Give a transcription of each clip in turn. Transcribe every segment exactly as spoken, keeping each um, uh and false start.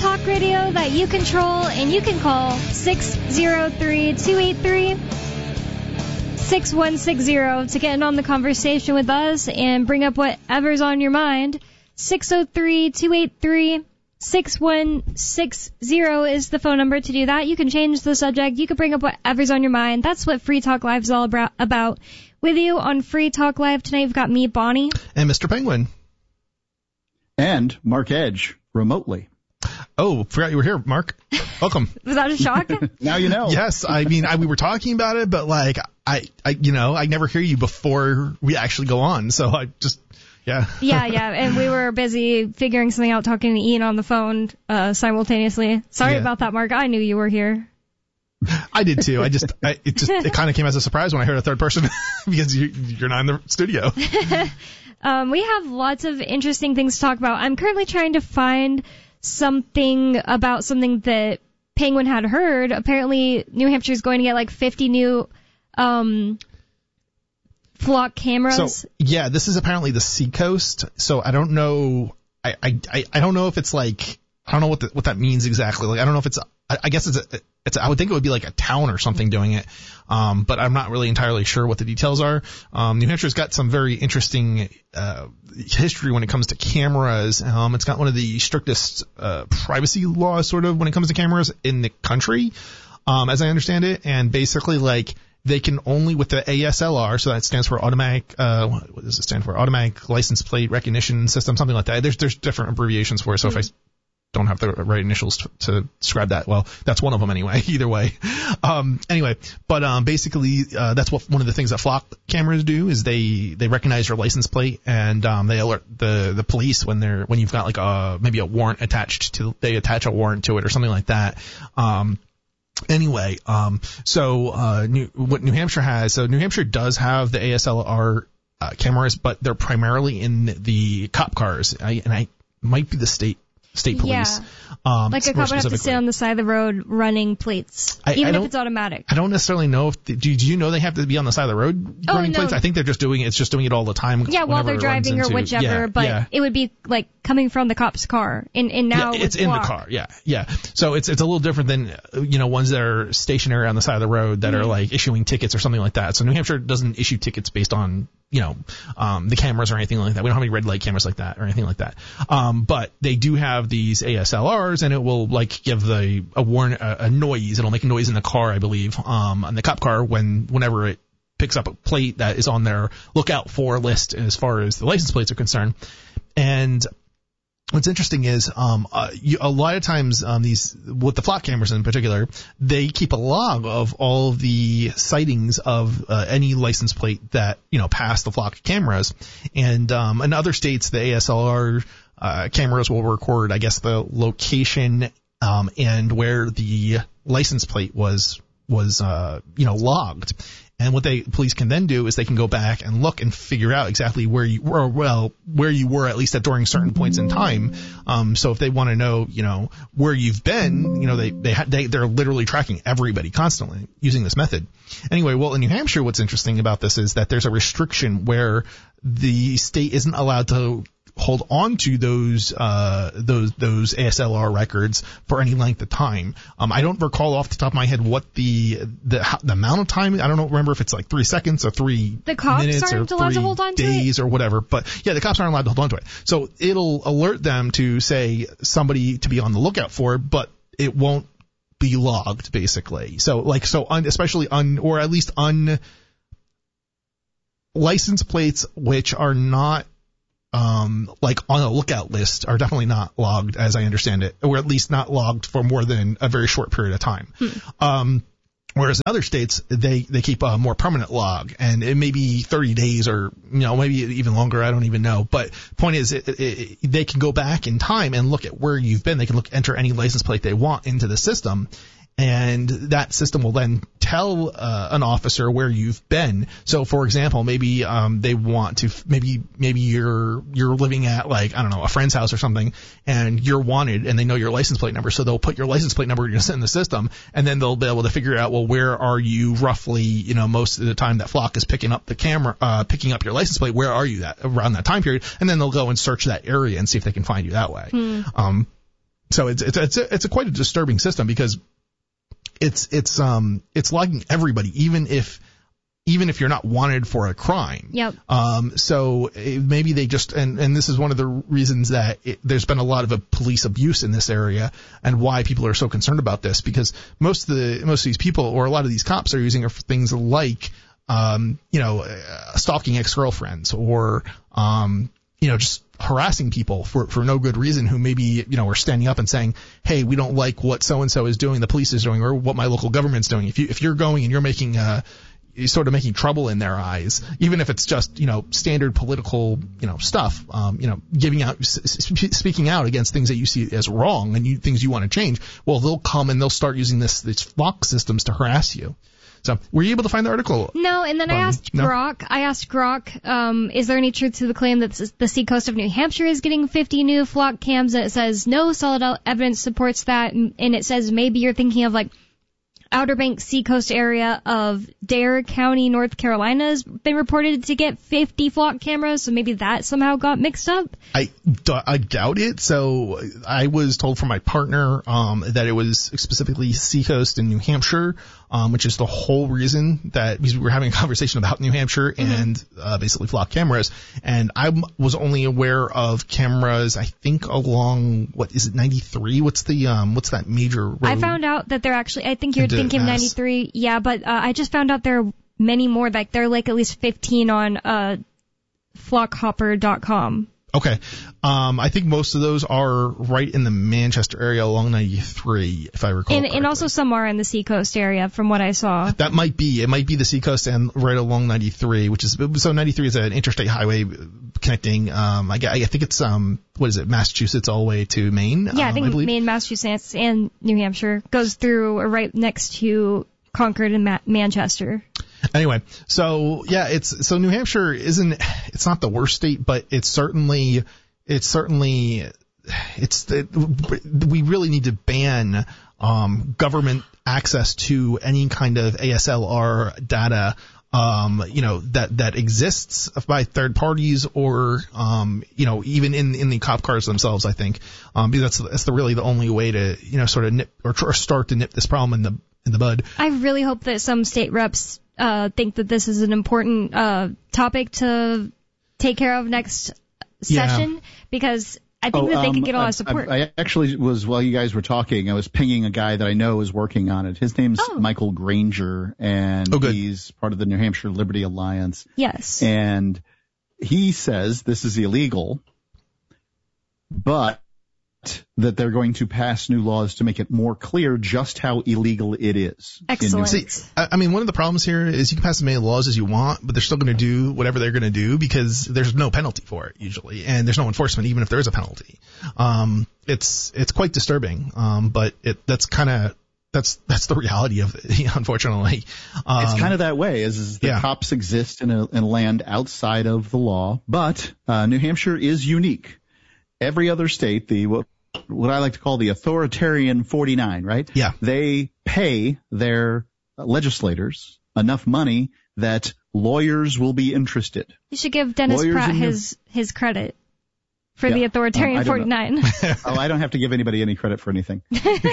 talk radio that you control, and you can call six oh three, two eight three, six one six zero to get in on the conversation with us and bring up whatever's on your mind. six oh three, two eight three, six one six zero is the phone number to do that. You can change the subject. You can bring up whatever's on your mind. That's what Free Talk Live is all about. With you on Free Talk Live tonight, we've got me, Bonnie. And Mister Penguin. And Mark Edge, remotely. Oh, forgot you were here, Mark. Welcome. Was that a shock? Now you know. Yes, I mean, I, we were talking about it, but like, I, I, you know, I never hear you before we actually go on, so I just, yeah. yeah, yeah, and we were busy figuring something out, talking to Ian on the phone uh, simultaneously. Sorry Yeah. about that, Mark. I knew you were here. I did too. I just, I, it just, it kind of came as a surprise when I heard a third person because you, you're not in the studio. um, we have lots of interesting things to talk about. I'm currently trying to find something about something that Penguin had heard. Apparently, New Hampshire is going to get like fifty new um, flock cameras. So yeah, this is apparently the Seacoast. So I don't know. I, I, I don't know if it's like, I don't know what the, what that means exactly. Like, I don't know if it's, I, I guess it's a, it's, I would think it would be like a town or something doing it. Um, but I'm not really entirely sure what the details are. Um, New Hampshire's got some very interesting, uh, history when it comes to cameras. Um, it's got one of the strictest, uh, privacy laws sort of when it comes to cameras in the country, um, as I understand it. And basically like, they can only, with the A S L R, so that stands for automatic, uh, what does it stand for? Automatic license plate recognition system, something like that. There's, there's different abbreviations for it. So mm-hmm. if I don't have the right initials to, to describe that, well, that's one of them anyway, either way. Um, anyway, but, um, basically, uh, that's what one of the things that flock cameras do is they, they recognize your license plate and, um, they alert the, the police when they're, when you've got like a, maybe a warrant attached to, they attach a warrant to it or something like that. Um, Anyway, um, so, uh, New, what New Hampshire has, so New Hampshire does have the A S L R, uh, cameras, but they're primarily in the cop cars. I, and I might be the state, state police. Yeah. Um, like a cop would have to sit on the side of the road running plates, I, even I if it's automatic. I don't necessarily know if, the, do, do you know they have to be on the side of the road oh, running no. plates? I think they're just doing it, it's just doing it all the time. Yeah, while they're driving or into, whichever, yeah, but yeah. it would be like coming from the cop's car. And, and now yeah, it's in block. the car. Yeah, yeah. So it's it's a little different than, you know, ones that are stationary on the side of the road that mm-hmm. are like issuing tickets or something like that. So New Hampshire doesn't issue tickets based on, you know, um, the cameras or anything like that. We don't have any red light cameras like that or anything like that. Um, but they do have these A S L Rs, and it will like give the a warn a, a noise. It'll make a noise in the car, I believe, um, on the cop car when whenever it picks up a plate that is on their lookout for list as far as the license plates are concerned. And what's interesting is, um, uh, you, a lot of times, um, these, with the flock cameras in particular, they keep a log of all the sightings of, uh, any license plate that, you know, pass the flock cameras. And, um, in other states, the A S L R, uh, cameras will record, I guess, the location, um, and where the license plate was, was, uh, you know, logged. And what they police can then do is they can go back and look and figure out exactly where you were, well, where you were at least at during certain points in time. Um, so if they want to know, you know, where you've been, you know, they they ha- they they're literally tracking everybody constantly using this method. Anyway, well, in New Hampshire, what's interesting about this is that there's a restriction where the state isn't allowed to hold on to those uh those those A S L R records for any length of time. Um, I don't recall off the top of my head what the the the amount of time. I don't know, remember if it's like three seconds or three the cops minutes aren't or allowed three to hold on to days it? Or whatever. But yeah, the cops aren't allowed to hold on to it. So it'll alert them to say somebody to be on the lookout for, but it won't be logged basically. So like so un, especially un or at least un license plates which are not um, like on a lookout list are definitely not logged, as I understand it, or at least not logged for more than a very short period of time. Hmm. Um, whereas in other states, they, they keep a more permanent log, and it may be thirty days or, you know, maybe even longer. I don't even know. But point is, it, it, they can go back in time and look at where you've been. They can look, enter any license plate they want into the system. And that system will then tell uh, an officer where you've been. So, for example, maybe um, they want to, maybe maybe you're you're living at like I don't know a friend's house or something, and you're wanted, and they know your license plate number. So they'll put your license plate number in the system, and then they'll be able to figure out, well, where are you roughly? You know, most of the time that flock is picking up the camera, uh, picking up your license plate. Where are you at around that time period? And then they'll go and search that area and see if they can find you that way. Hmm. Um, So it's it's it's a, it's a quite a disturbing system because it's it's um it's logging everybody, even if even if you're not wanted for a crime. Yep. Um. So it, maybe they just and and this is one of the reasons that it, there's been a lot of a police abuse in this area and why people are so concerned about this, because most of the most of these people or a lot of these cops are using it for things like um you know uh, stalking ex-girlfriends or um you know just harassing people for, for no good reason who maybe, you know, are standing up and saying, hey, we don't like what so-and-so is doing, the police is doing, or what my local government's doing. If you, if you're going and you're making, uh, you're sort of making trouble in their eyes, even if it's just, you know, standard political, you know, stuff, um, you know, giving out, sp- speaking out against things that you see as wrong and you, things you want to change, well, they'll come and they'll start using this, these flock systems to harass you. So, were you able to find the article? No, and then I asked no? Grok, I asked Grok, um, is there any truth to the claim that the seacoast of New Hampshire is getting fifty new flock cams? And it says no solid evidence supports that, and, and it says maybe you're thinking of like Outer Banks seacoast area of Dare County, North Carolina has been reported to get fifty flock cameras, so maybe that somehow got mixed up. I, I doubt it. So I was told from my partner um, that it was specifically seacoast in New Hampshire, um, which is the whole reason that because we were having a conversation about New Hampshire mm-hmm. and uh, basically flock cameras, and I was only aware of cameras I think along what is it ninety-three? What's the um what's that major road? I found out that they're actually I think you're thinking ninety-three, yeah, but uh, I just found out there are many more. Like there are like at least fifteen on uh, flockhopper dot com. Okay, um, I think most of those are right in the Manchester area along ninety-three, if I recall. And, correctly. and also some are in the seacoast area, from what I saw. That might be. It might be the seacoast and right along ninety-three, which is so ninety-three is an interstate highway connecting. Um, I, I think it's um, what is it, Massachusetts all the way to Maine? Yeah, um, I think I believe. Maine, Massachusetts, and New Hampshire goes through or right next to Concord and Ma- Manchester. Anyway, so yeah, it's so New Hampshire isn't it's not the worst state, but it's certainly it's certainly it's the, we really need to ban um, government access to any kind of A S L R data, um, you know, that that exists by third parties or um, you know, even in in the cop cars themselves. I think um, because that's that's the really the only way to you know sort of nip or, or start to nip this problem in the in the bud. I really hope that some state reps uh, think that this is an important uh, topic to take care of next session, yeah. because I think oh, that they um, could get a lot I, of support. I, I actually was, while you guys were talking, I was pinging a guy that I know is working on it. His name's oh. Michael Granger, and oh, he's part of the New Hampshire Liberty Alliance. Yes. And he says this is illegal, but that they're going to pass new laws to make it more clear just how illegal it is. Excellent. See, I mean, one of the problems here is you can pass as many laws as you want, but they're still going to do whatever they're going to do because there's no penalty for it usually, and there's no enforcement even if there is a penalty. Um, it's it's quite disturbing, um, but it that's kind of that's that's the reality of it, unfortunately. Um, it's kind of that way, is, is the yeah. cops exist in a, in a land outside of the law, but uh, New Hampshire is unique. Every other state, the what, what I like to call the authoritarian forty-nine, right? Yeah. They pay their legislators enough money that lawyers will be interested. You should give Dennis Lawyers Pratt New- his his credit for yeah. the authoritarian um, forty-nine. oh, I don't have to give anybody any credit for anything.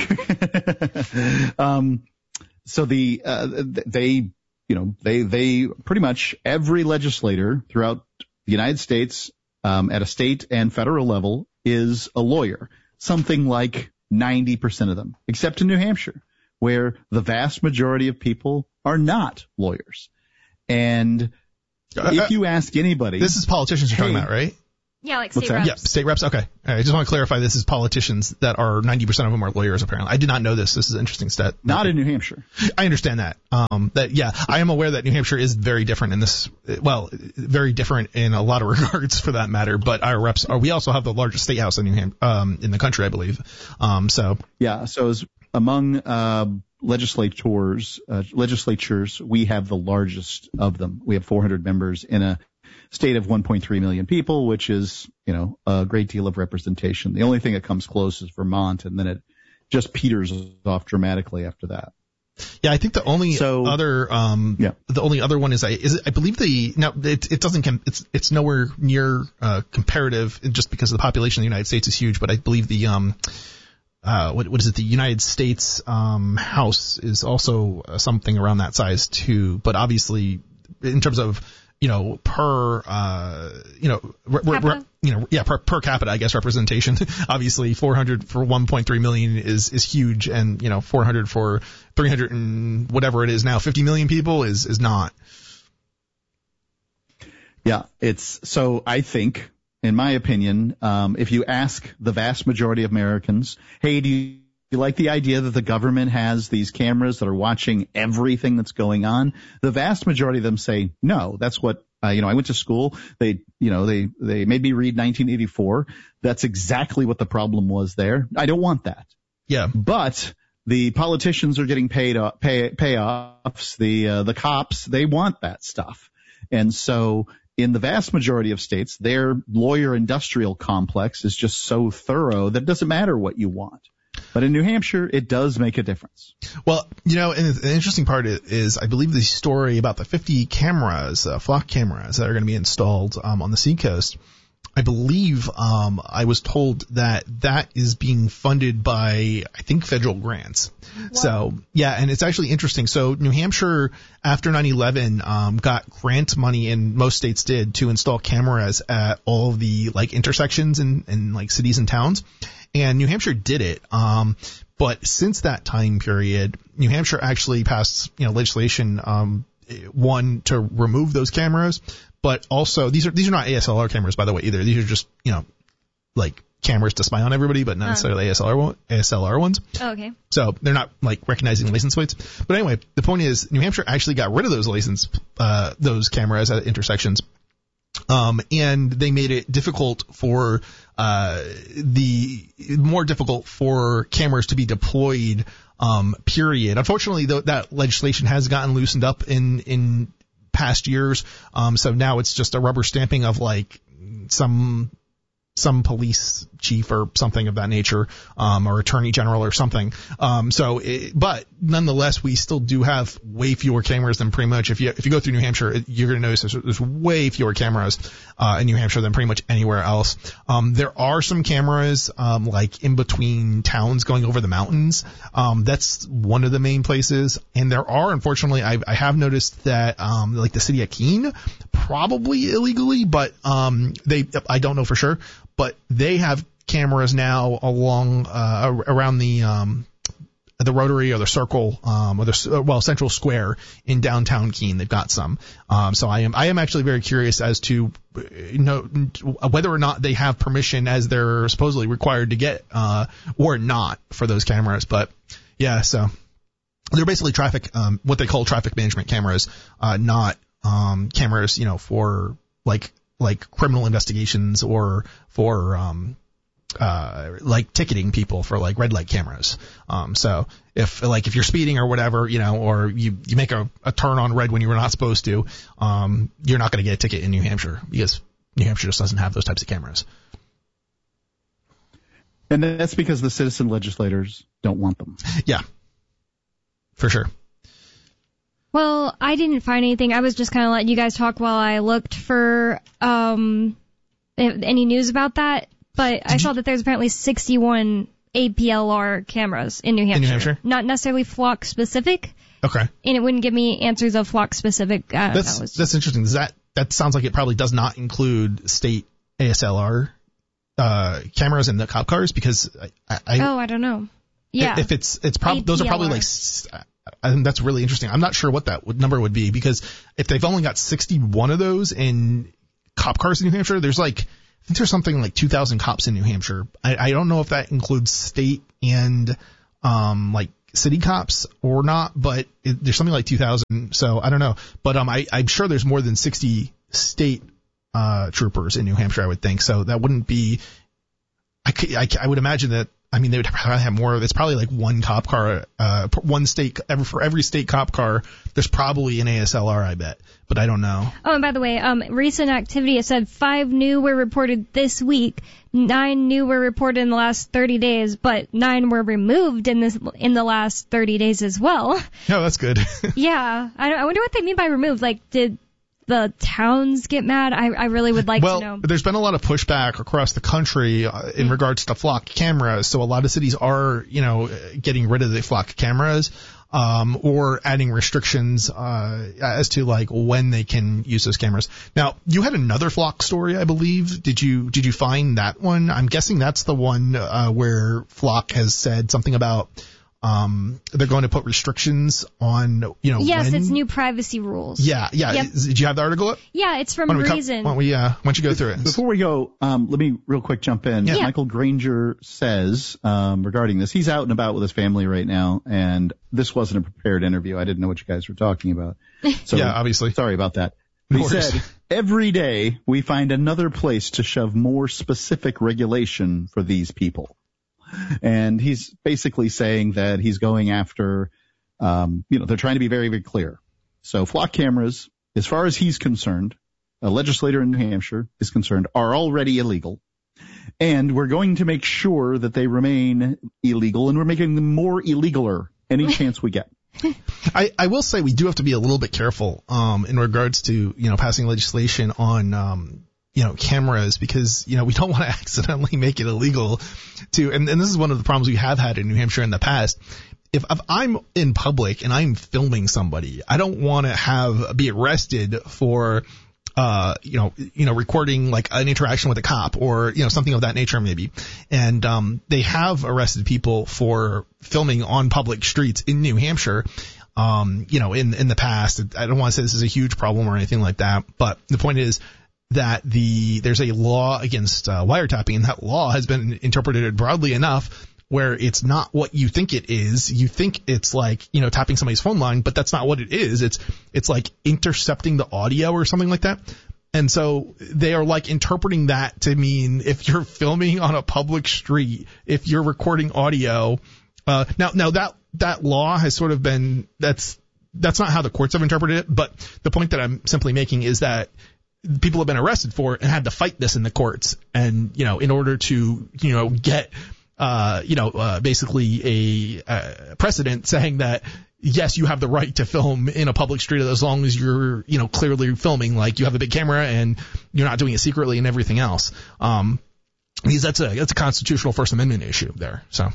um, so the uh, they, you know, they they pretty much every legislator throughout the United States, um, at a state and federal level, is a lawyer. Something like ninety percent of them, except in New Hampshire, where the vast majority of people are not lawyers. And uh, if you ask anybody, this is politicians you're hey, talking about, right? Yeah, like What's state that? reps. Yep, state reps. Okay. All right, I just want to clarify. This is politicians that are ninety percent of them are lawyers. Apparently, I did not know this. This is an interesting stat. Not in New Hampshire. I understand that. Um, that yeah, I am aware that New Hampshire is very different in this. Well, very different in a lot of regards, for that matter. But our reps are. We also have the largest state house in New Hampshire, um, in the country, I believe. Um, so yeah. So as among uh, legislators, uh, legislatures, we have the largest of them. We have four hundred members in a state of one point three million people, which is, you know, a great deal of representation. The only thing that comes close is Vermont, and then it just peters off dramatically after that. Yeah, I think the only so, other, um, yeah. the only other one is I, is I believe the, now it, it doesn't, it's, it's nowhere near, uh, comparative just because the population of the United States is huge, but I believe the, um, uh, what, what is it? The United States um, House is also uh, something around that size too. But obviously, in terms of you know per uh, you know re- re- you know yeah per, per capita, I guess representation. Obviously, four hundred for one point three million is is huge, and you know four hundred for three hundred and whatever it is now, fifty million people is is not. Yeah, it's so I think. In my opinion, um, if you ask the vast majority of Americans, hey, do you, you like the idea that the government has these cameras that are watching everything that's going on? The vast majority of them say, no, that's what, uh, you know, I went to school. They, you know, they, they made me read nineteen eighty-four. That's exactly what the problem was there. I don't want that. Yeah. But the politicians are getting paid, uh, pay, payoffs. The, uh, the cops, they want that stuff. And so, in the vast majority of states, their lawyer industrial complex is just so thorough that it doesn't matter what you want. But in New Hampshire, it does make a difference. Well, you know, and the interesting part is, I believe the story about the fifty cameras, uh, flock cameras that are going to be installed um, on the seacoast. I believe um, I was told that that is being funded by, I think, federal grants. Wow. So, yeah, and it's actually interesting. So New Hampshire, after nine eleven, um, got grant money, and most states did, to install cameras at all of the, like, intersections in, in like, cities and towns. And New Hampshire did it. Um, but since that time period, New Hampshire actually passed, you know, legislation, um, one, to remove those cameras. But also, these are these are not A S L R cameras, by the way, either. These are just, you know, like cameras to spy on everybody, but not oh. necessarily A S L R, A S L R ones. Oh, okay. So they're not like recognizing license plates. But anyway, the point is, New Hampshire actually got rid of those license, uh, those cameras at intersections. Um, and they made it difficult for, uh, the, more difficult for cameras to be deployed, um, period. Unfortunately, though, that legislation has gotten loosened up in, in, past years. Um, so now it's just a rubber stamping of like some, some police chief or something of that nature, um, or attorney general or something. Um, so, it, but nonetheless, we still do have way fewer cameras than pretty much, if you, if you go through New Hampshire, you're going to notice there's, there's way fewer cameras, uh, in New Hampshire than pretty much anywhere else. Um, there are some cameras, um, like in between towns going over the mountains. Um, that's one of the main places. And there are, unfortunately, I, I have noticed that, um, like the city of Keene, probably illegally, but, um, they, I don't know for sure, but they have cameras now along, uh, around the, um, the Rotary or the Circle, um, or the, well, Central Square in downtown Keene. They've got some. Um, so I am, I am actually very curious as to, you know, whether or not they have permission as they're supposedly required to get, uh, or not for those cameras. But yeah, so they're basically traffic, um, what they call traffic management cameras, uh, not, um, cameras, you know, for like, like criminal investigations or for, um, uh, like ticketing people for like red light cameras. Um, so if like, if you're speeding or whatever, you know, or you, you make a, a turn on red when you were not supposed to, um, you're not going to get a ticket in New Hampshire because New Hampshire just doesn't have those types of cameras. And that's because the citizen legislators don't want them. Yeah, for sure. Well, I didn't find anything. I was just kind of letting you guys talk while I looked for um, any news about that. But I saw that there's apparently sixty-one A P L R cameras in New Hampshire. In New Hampshire? Not necessarily flock specific. Okay. And it wouldn't give me answers of flock specific. I don't that's know, that's interesting. Does that that sounds like it probably does not include state A S L R uh, cameras in the cop cars because I, I oh I don't know. Yeah. If it's it's probably those are probably like. I think that's really interesting. I'm not sure what that would, number would be because if they've only got sixty-one of those in cop cars in New Hampshire, there's like, I think there's something like two thousand cops in New Hampshire. I, I don't know if that includes state and, um, like city cops or not, but it, there's something like two thousand. So I don't know, but, um, I, I'm sure there's more than sixty state, uh, troopers in New Hampshire, I would think. So that wouldn't be, I could, I, I would imagine that, I mean, they would probably have more. It's probably like one cop car, uh, one state, every, for every state cop car, there's probably an A S L R, I bet. But I don't know. Oh, and by the way, um, recent activity, it said five new were reported this week, nine new were reported in the last thirty days, but nine were removed in this, in the last thirty days as well. Yeah, that's good. Yeah. I, I wonder what they mean by removed. Like, did, the towns get mad? I, I really would like well, to know. There's been a lot of pushback across the country uh, in mm-hmm. regards to flock cameras. So a lot of cities are, you know, getting rid of the flock cameras. Um, or adding restrictions, uh, as to like when they can use those cameras. Now, you had another flock story, I believe. Did you, did you find that one? I'm guessing that's the one, uh, where Flock has said something about, um, they're going to put restrictions on, you know, yes, when? It's new privacy rules. Yeah, yeah. Yep. Is, did you have the article up? Yeah, it's from why Reason. Why don't we, uh, why don't you go through it? Before we go, um, let me real quick jump in. Yeah. Michael Granger says, um, regarding this, he's out and about with his family right now, and this wasn't a prepared interview. I didn't know what you guys were talking about. So, yeah, obviously. Sorry about that. He said, every day we find another place to shove more specific regulation for these people. And he's basically saying that he's going after, um, you know, they're trying to be very, very clear. So flock cameras, as far as he's concerned, a legislator in New Hampshire is concerned, are already illegal. And we're going to make sure that they remain illegal, and we're making them more illegaler any chance we get. I, I will say we do have to be a little bit careful, um, in regards to, you know, passing legislation on, um, you know, cameras, because, you know, we don't want to accidentally make it illegal to, and, and this is one of the problems we have had in New Hampshire in the past. If, if I'm in public and I'm filming somebody, I don't want to have, be arrested for, uh, you know, you know, recording like an interaction with a cop or, you know, something of that nature maybe. And, um, they have arrested people for filming on public streets in New Hampshire. Um, you know, in, in the past. I don't want to say this is a huge problem or anything like that, but the point is, that the there's a law against uh, wiretapping, and that law has been interpreted broadly enough where it's not what you think it is. You think it's like, you know, tapping somebody's phone line, but that's not what it is. It's it's like intercepting the audio or something like that. And so they are like interpreting that to mean if you're filming on a public street, if you're recording audio. Uh, now, now that that law has sort of been that's that's not how the courts have interpreted it. But the point that I'm simply making is that people have been arrested for it and had to fight this in the courts. And, you know, in order to, you know, get, uh, you know, uh, basically a, a precedent saying that, yes, you have the right to film in a public street as long as you're, you know, clearly filming, like you have a big camera and you're not doing it secretly and everything else. Um, because that's a, that's a constitutional First Amendment issue there. So.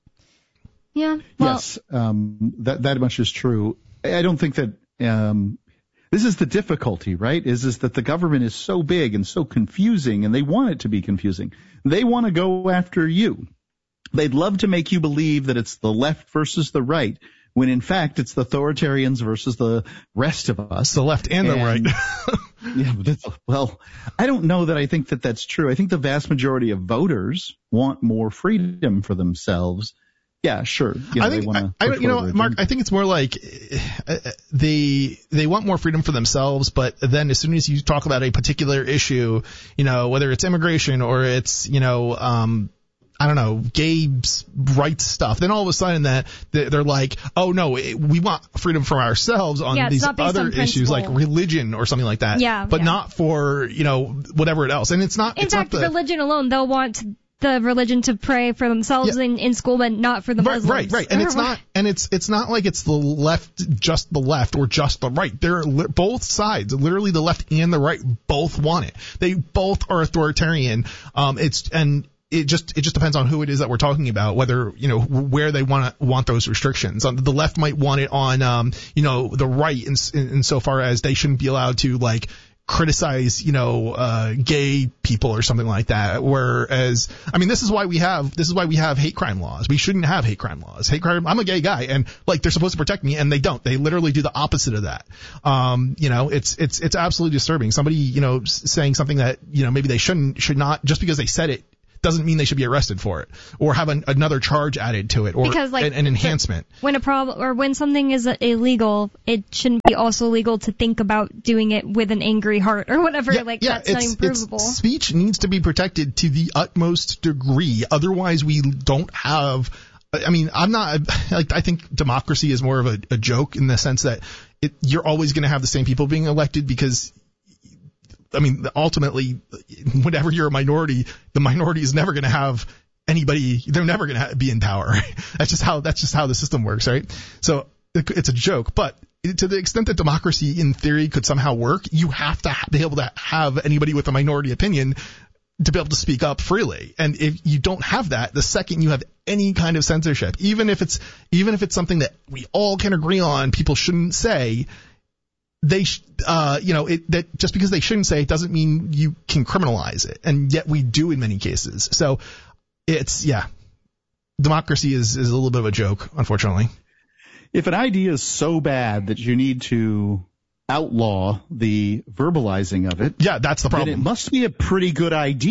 Yeah. Well, yes. Um, that, that much is true. I don't think that, um, this is the difficulty, right? Is is that the government is so big and so confusing, and they want it to be confusing. They want to go after you. They'd love to make you believe that it's the left versus the right, when in fact it's the authoritarians versus the rest of us. The left and, and the right. yeah, but that's, well, I don't know that I think that that's true. I think the vast majority of voters want more freedom for themselves. Yeah, sure. You know, I think, they wanna I, I, you know, Mark, I think it's more like uh, they they want more freedom for themselves, but then as soon as you talk about a particular issue, you know, whether it's immigration or it's, you know, um, I don't know, gay rights stuff, then all of a sudden that they're like, oh no, we want freedom for ourselves on yeah, these other issues like religion or something like that, yeah, but yeah. not for, you know, whatever else. And it's not. In it's fact, not the, religion alone, they'll want to the religion to pray for themselves yeah. in, in school, but not for the right, Muslims. Right, right, and it's not, and it's it's not like it's the left, just the left, or just the right. They're li- both sides, literally the left and the right, both want it. They both are authoritarian. Um, it's and it just it just depends on who it is that we're talking about, whether you know where they want to want those restrictions. Um, the left might want it on, um, you know, the right, in, in, in so far as they shouldn't be allowed to like. criticize, you know, uh, gay people or something like that. Whereas, I mean, this is why we have, this is why we have hate crime laws. We shouldn't have hate crime laws. Hate crime, I'm a gay guy and like they're supposed to protect me and they don't. They literally do the opposite of that. Um, you know, it's, it's, it's absolutely disturbing. Somebody, you know, saying something that, you know, maybe they shouldn't, should not, just because they said it doesn't mean they should be arrested for it or have an, another charge added to it or because, like, an, an enhancement. When a problem or when something is illegal, it shouldn't be also legal to think about doing it with an angry heart or whatever. Yeah, like yeah, that's it's, not improvable. It's, speech needs to be protected to the utmost degree. Otherwise, we don't have. I mean, I'm not like I think democracy is more of a, a joke in the sense that it, you're always going to have the same people being elected because. I mean, ultimately, whenever you're a minority, the minority is never going to have anybody. They're never going to be in power. That's just how that's just how the system works, right? So it's a joke. But to the extent that democracy in theory could somehow work, you have to be able to have anybody with a minority opinion to be able to speak up freely. And if you don't have that, the second you have any kind of censorship, even if it's even if it's something that we all can agree on, people shouldn't say, they, sh- uh, you know, it, that just because they shouldn't say it doesn't mean you can criminalize it, and yet we do in many cases. So it's yeah, democracy is is a little bit of a joke, unfortunately. If an idea is so bad that you need to outlaw the verbalizing of it, yeah, that's the problem. then it must be a pretty good idea.